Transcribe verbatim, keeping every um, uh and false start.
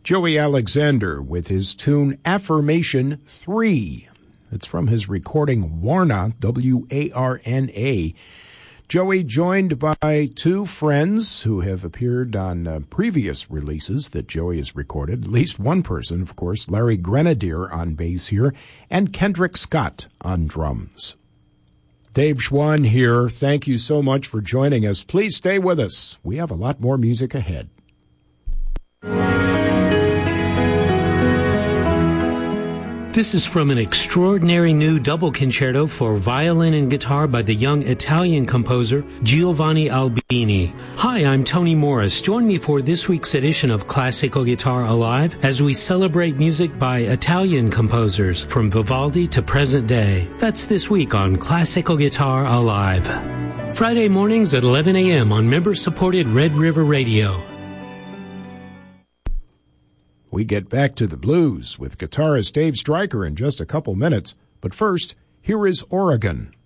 Joey Alexander with his tune Affirmation three. It's from his recording Warna, W A R N A. Joey joined by two friends who have appeared on uh, previous releases that Joey has recorded. At least one person, of course, Larry Grenadier on bass here, and Kendrick Scott on drums. Dave Schwann here. Thank you so much for joining us. Please stay with us. We have a lot more music ahead. This is from an extraordinary new double concerto for violin and guitar by the young Italian composer Giovanni Albini. Hi, I'm Tony Morris. Join me for this week's edition of Classical Guitar Alive as we celebrate music by Italian composers from Vivaldi to present day. That's this week on Classical Guitar Alive. Friday mornings at eleven a.m. on member-supported Red River Radio. We get back to the blues with guitarist Dave Stryker in just a couple minutes. But first, here is Oregon.